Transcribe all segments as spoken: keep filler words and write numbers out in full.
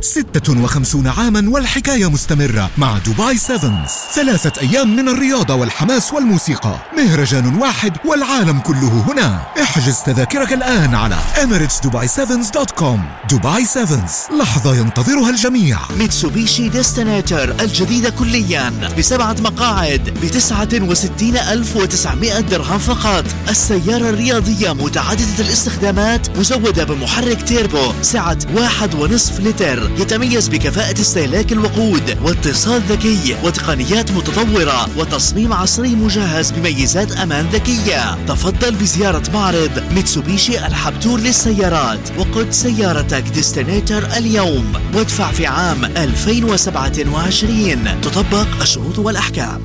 ستة وخمسين عاما والحكاية مستمرة مع دبي سيفنز. ثلاثة أيام من الرياضة والحماس والموسيقى، مهرجان واحد والعالم كله هنا. احجز تذاكرك الآن على إميريتس دبي سيفنز دوت كوم. دبي سيفنز، لحظة ينتظرها الجميع. ميتسوبيشي ديستنيتر الجديدة كليا بسبعة مقاعد بتسعة وستين ألف وتسعمائة درهم فقط. السيارة الرياضية متعددة الاستخدامات مزودة بمحرك تيربو سعة واحد ونصف لتر، يتميز بكفاءة استهلاك الوقود واتصال ذكي وتقنيات متطورة وتصميم عصري مجهز بميزات أمان ذكية. تفضل بزيارة معرض ميتسوبيشي الحبتور للسيارات وقد سيارتك ديستنيتر اليوم وادفع في عام ألفين وسبعة وعشرين. تطبق الشروط والأحكام.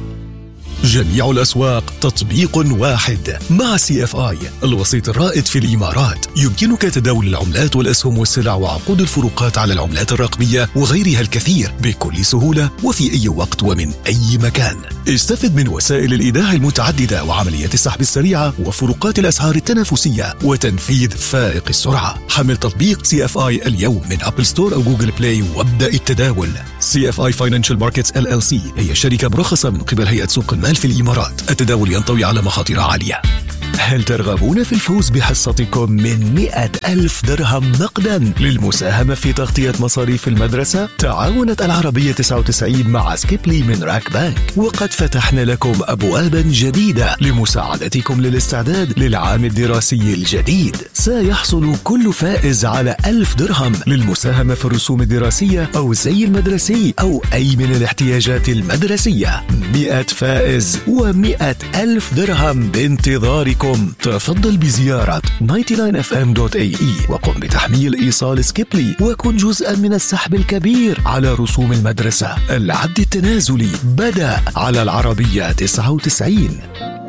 جميع الأسواق تطبيق واحد مع سي اف آي، الوسيط الرائد في الإمارات. يمكنك تداول العملات والأسهم والسلع وعقود الفروقات على العملات الرقمية وغيرها الكثير بكل سهولة وفي أي وقت ومن أي مكان. استفد من وسائل الإيداع المتعددة وعمليات السحب السريعة وفروقات الأسعار التنافسية وتنفيذ فائق السرعة. حمل تطبيق سي اف آي اليوم من أبل ستور أو جوجل بلاي وابدأ التداول. سي اف آي Financial Markets إل إل سي هي شركة مرخصة من قبل هيئة سوق المال في الإمارات. التداول ينطوي على مخاطر عالية. هل ترغبون في الفوز بحصتكم من مئة ألف درهم نقدا للمساهمة في تغطية مصاريف المدرسة؟ تعاونت العربية تسعة وتسعين مع سكيبلي من راك بانك، وقد فتحنا لكم أبوابا جديدة لمساعدتكم للاستعداد للعام الدراسي الجديد. سيحصل كل فائز على ألف درهم للمساهمة في الرسوم الدراسية أو الزي المدرسي أو أي من الاحتياجات المدرسية. مئة فائز ومئة ألف درهم بانتظاركم. تفضل بزيارة تسعة وتسعين إف إم دوت إيه إي وقم بتحميل إيصال سكيبلي وكن جزءا من السحب الكبير على رسوم المدرسة. العد التنازلي بدأ على العربية تسعة وتسعين.